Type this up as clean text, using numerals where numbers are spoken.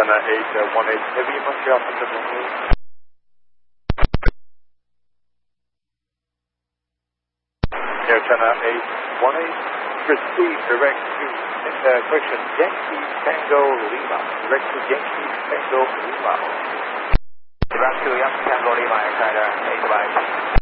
China 818 Heavy Montreal from the runway. Air China 818, proceed direct to, correction, Yankee Tango Lima. Direct to Yankee Tango Lima. Direct to Yankee Tango Lima, Air China 818.